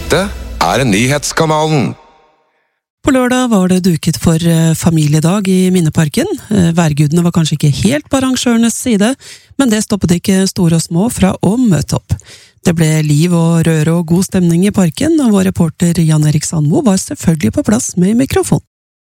Dette Nyhetskanalen. På lørdag var det duket for familiedag i Minneparken. Værgudene var kanskje ikke helt på arrangørenes side, men det stoppet ikke store og små fra å møte opp. Det ble liv og røre og god stemning i parken, og vår reporter Jan Erik Sandmo var selvfølgelig på plass med mikrofon.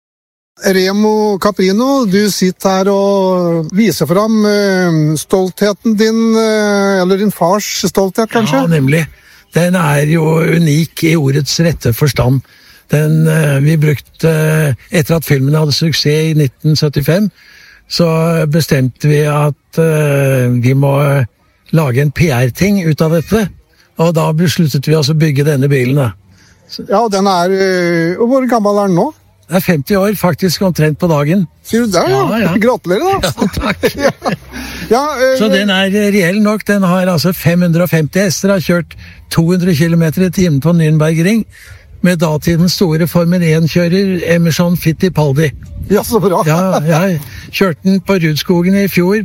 Remo Caprino, du sitter her og viser fram stoltheten din, eller din fars stolthet kanskje? Ja, nemlig. Den jo unik i ordets rette forstand. Vi brukte, etter at filmen hadde suksess i 1975, så bestemte vi at vi må lage en PR-ting ut av dette. Og da besluttet vi å bygge denne bilen. Da. Ja, den hvor gammel den nå? Den 50 år, faktisk omtrent på dagen. Sier du det? Ja. Gratulerer da. Ja, takk. Ja, så den reell nok. Den har 550 hester, har kjørt 200 km i timen på Nürnbergring med datidens store Formel 1-kjører Emerson Fittipaldi. Ja, så bra. Ja, jeg kjørte den på Rudskogen i fjor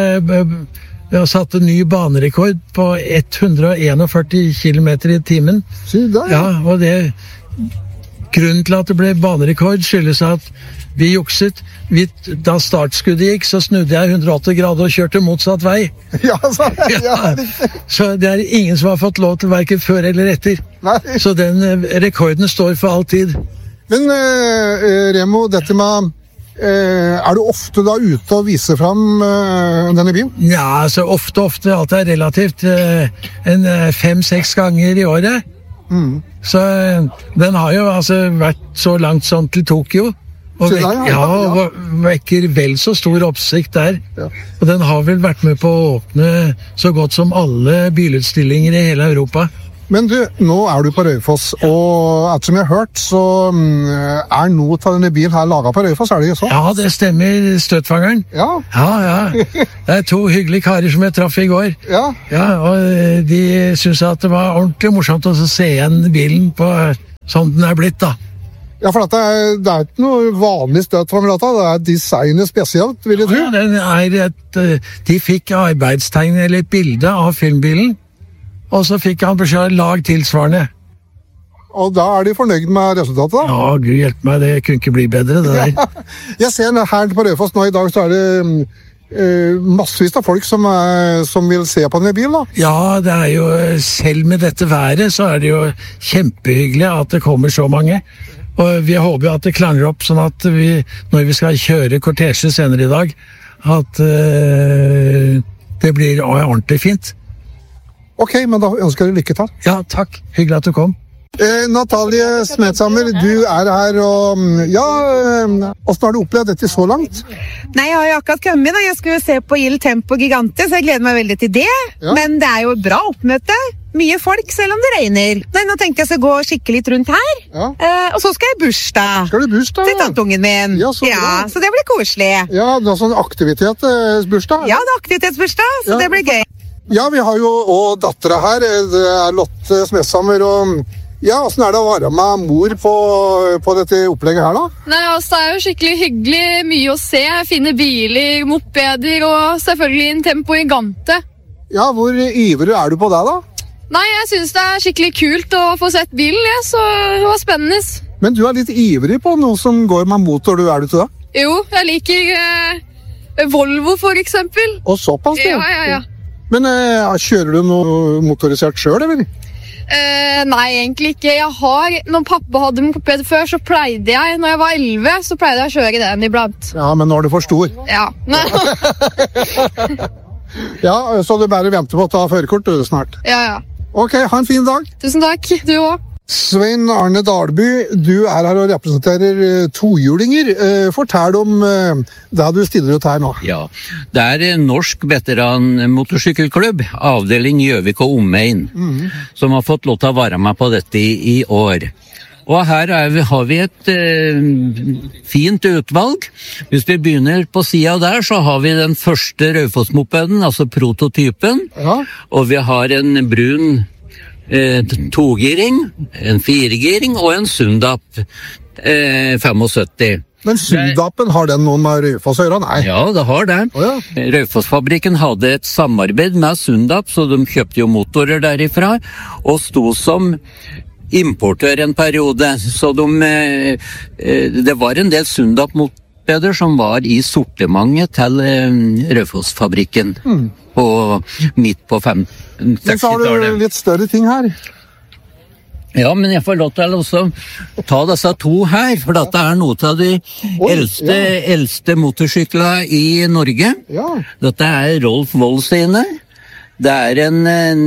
og satte ny banerekord på 141 km i timen. Sier du det? Ja, og grunnen til at det ble banerekord skyldes at vi jukset. Da startskuddet gikk, så snudde jeg 180 grader og kjørte motsatt vei. Ja, så det ingen som har fått lov til hverken før eller etter. Nei. Så den rekorden står for all tid. Men Remo, dette med du ofte da ute og viser fram denne bilen? Ja, ofte. Alt relativt. 5-6 ganger i året. Så den har jo vært så langt sånn til Tokyo og vekker vel så stor oppsikt der. Ja. Og den har vel vært med på å åpne så godt som alle bilutstillinger i hele Europa. Men du, nå du på Raufoss, og ettersom jeg har hørt, så noe av denne bilen her laget på Raufoss, det ikke så? Ja, det stemmer, støtfangeren. Ja. Ja. Det 2 hyggelige karer som jeg traff i går. Ja. Ja, og de synes at det var ordentlig morsomt å se igjen bilen på sånn den blitt da. Ja, for det ikke noe vanlig støtfanger, det designet spesielt, vil jeg tro. Ja, de fikk arbeidstegn eller et bilde av filmbilen, og så fikk han beskjed lag tilsvarende. Og da de fornøyd med resultatet da? Ja, Gud hjelp meg, det kunne ikke bli bedre det der. Ja. Jeg ser her på Raufoss nå i dag, så det massevis av folk som vil se på denne bilen da. Ja, det jo, selv med dette været, så det jo kjempehyggelig at det kommer så mange. Og vi håper at det klanger opp, sånn at når vi skal kjøre kortesje senere i dag, at det blir ordentlig fint. Ok, men da ønsker jeg lykke til. Ja, takk. Hyggelig at du kom. Natalie Smedshammer, du her, og hvordan du opplevd dette så langt? Nei, jeg har jo akkurat kommet, jeg skulle se på Il Tempo Gigante, så jeg gleder meg veldig til det. Ja. Men det jo et bra oppmøte. Mye folk, selv om det regner. Nei, nå tenkte jeg skal gå skikkelig rundt her. Ja. Og så skal jeg bursdag. Skal du bursdag? Til tantungen min. Ja, så det blir koselig. Ja, det sånn aktivitetsbursdag? Ja, det aktivitetsbursdag, så det blir gøy. Ja, vi har jo også datteren her, det Lotte Smedshammer, og hvordan det å være med mor på dette opplegget her da? Nei, det jo skikkelig hyggelig, mye å se, fine biler, mopeder og selvfølgelig en Tempo Gigante. Ja, hvor ivrig du på det da? Nei, jeg synes det skikkelig kult å få sett bilen, så det var spennende. Men du litt ivrig på noe som går med motor, du det til det? Jo, jeg liker Volvo for eksempel. Og såpass det? Ja. Men kjører du noe motorisert selv, eller? Nei, egentlig ikke. Når pappa hadde moped før, så pleide jeg, når jeg var 11, så pleide jeg å kjøre den iblant. Ja, men nå du for stor. Ja. Ja, så du bare venter på å ta førerkort snart. Ja. Ok, ha en fin dag. Tusen takk, du også. Svein Arne Dalby, du her og representerer tohjulinger. Fortell om det du stiller ut her nå. Ja, det en norsk veteranmotorsykkelklubb, avdeling Gjøvik og omegn, som har fått lov til å være med på dette i år. Og her har vi et fint utvalg. Hvis vi begynner på siden der, så har vi den første Raufoss-mopeden, altså prototypen, og vi har en brun 2-giring, en 4-giring og en Sundap 75. Men Sundapen, har den noen med Raufoss å gjøre? Nei. Ja, det har det. Raufoss-fabrikken hadde et samarbeid med Sundap, så de kjøpte jo motorer derifra, og sto som importør en periode, så det var en del Sundap-mopeder som var i sortimentet til Raufoss-fabrikken midt på 60-tallet. Men så har du litt større ting her. Ja, men jeg får lov til å ta disse to her, for dette noe av de eldste motorsyklene i Norge. Ja. Dette Rolf Wold sine. Det en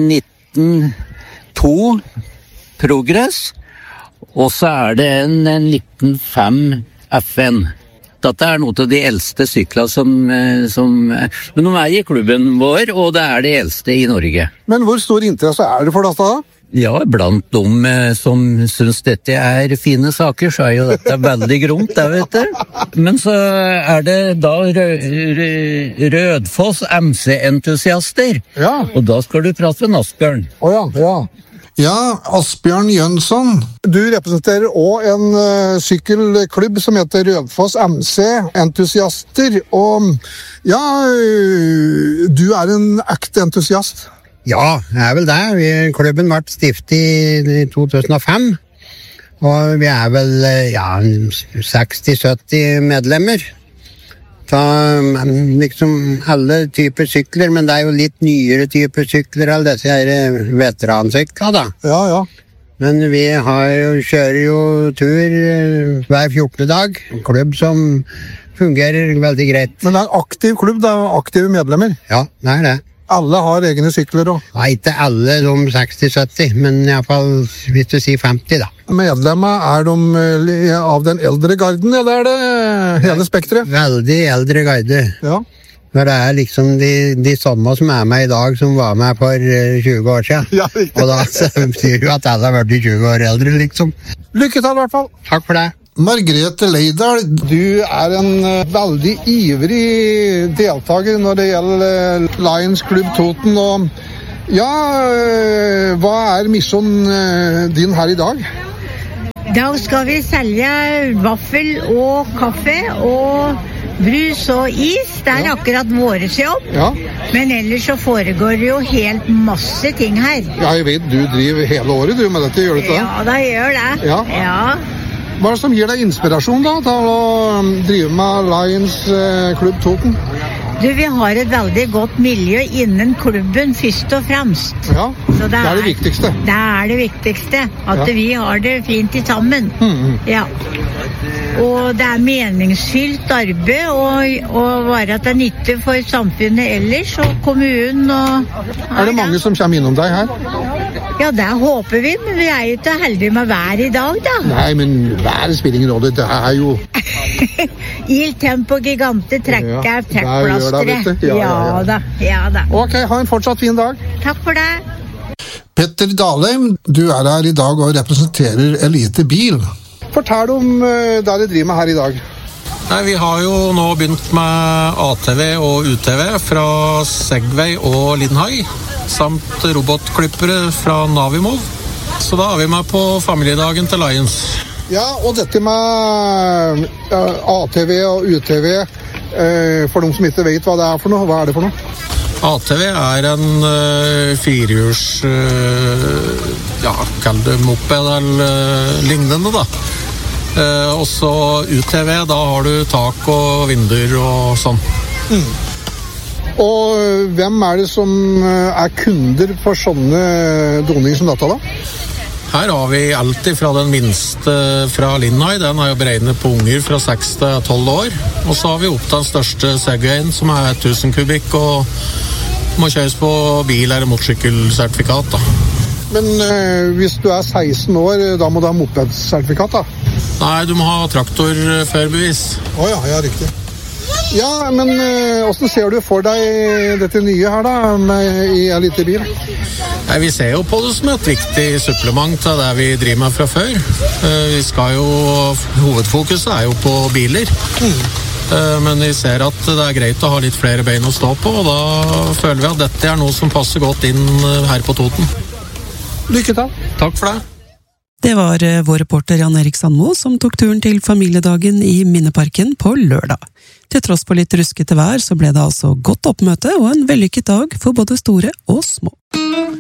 1902 Progress, og så det en 1905 FN. Dette noe av de eldste syklene men de i klubben vår, og det de eldste i Norge. Men hvor stor interesse det for dette da? Ja, blant dem som synes dette fine saker, så jo dette veldig gromt, det vet du. Men så det da Rødfoss MC-entusiaster. Ja. Og da skal du prate med Asbjørn. Ja. Ja, Asbjørn Jønsson. Du representerer også en sykkelklubb som heter Rødfoss MC-entusiaster. Og ja, du en ekte entusiast. Ja, vel det. Klubben ble stiftet i 2005, og vi vel 60-70 medlemmer. Så liksom alle typer sykler, men det jo litt nyere typer sykler, alle disse her veteransykler da. Ja. Men vi kjører jo tur hver 14. dag, en klubb som fungerer veldig greit. Men det en aktiv klubb, det aktive medlemmer? Ja, det det. Alle har egne sykler også? Nei, ikke alle de 60-70, men i hvert fall hvis du sier 50 da. Medlemmer de av den eldre garden, eller det hele spektret? Veldig eldre garde. Ja. For det liksom de samme som med i dag, som var med for 20 år siden. Ja, riktig. Og da betyr jo at alle har vært 20 år eldre, liksom. Lykke til i hvert fall. Takk for det. Margrethe Leidal, du en veldig ivrig deltaker når det gjelder Lions Club Toten. Og ja, hva misjonen din her i dag? I dag skal vi selge vaffel og kaffe og brus og is. Det akkurat våres jobb. Ja. Men ellers så foregår det jo helt masse ting her. Ja, jeg vet, du driver hele året du med dette, gjør du ikke det? Ja, det gjør det. Ja. Hva det som gir deg inspirasjon da, til å drive med Lions Club Toten? Du, vi har et veldig godt miljø innen klubben, først og fremst. Ja, så det det viktigste. Det det viktigste, at vi har det fint i sammen. Ja. Og det meningsfylt arbeid, og være til nytte for samfunnet ellers, og kommunen. Og det mange som kommer innom deg her? Ja, det håper vi, men vi jo ikke heldige med vær i dag, da. Nei, men været spiller ingen rolle, det jo... Il Tempo Gigante trekker trekkplasteret. Ja da. Ok, ha en fortsatt fin dag. Takk for det. Petter Dalheim, du her i dag og representerer Elite Bil. Fortell om det dere driver med her i dag. Nei, vi har jo nå begynt med ATV og UTV fra Segway og Lindhai, samt robotklippere fra Navimov. Så da vi med på familiedagen til Lions. Ja, og dette med ATV og UTV, for de som ikke vet hva det for noe, hva det for noe? ATV en firehjuls, kall det moped eller lignende da. Og så UTV, da har du tak og vinduer og sånn. Og hvem det som kunder for sånne doninger som dette da? Her har vi alltid fra den minste fra Lindhai, den jo beregnet på unger fra 6 til 12 år. Og så har vi opp den største Segwayen som 1000 kubikk og må kjøres på bil eller motorsykkelsertifikat da. Men hvis du 16 år, da må du ha mopedsertifikat da? Nei, du må ha traktorførerbevis. Ja, riktig. Ja, men hvordan ser du for deg dette nye her da, i Elite Bil? Nei, vi ser jo på det som et viktig supplement til det vi driver med fra før. Vi skal jo, hovedfokuset jo på biler. Men vi ser at det greit å ha litt flere bein å stå på, og da føler vi at dette noe som passer godt inn her på Toten. Lykke til. Takk for det. Det var vår reporter Jan Erik Sandmo som tok turen til familiedagen i Minneparken på lørdag. Til tross for litt ruskete vær så ble det altså godt oppmøte og en vellykket dag for både store og små.